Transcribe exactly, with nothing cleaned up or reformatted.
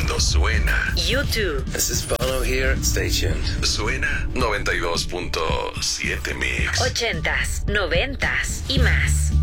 mundo suena. YouTube. This is Bono here. Stay tuned. Suena noventa y dos punto siete Mix. Ochentas, noventas y más.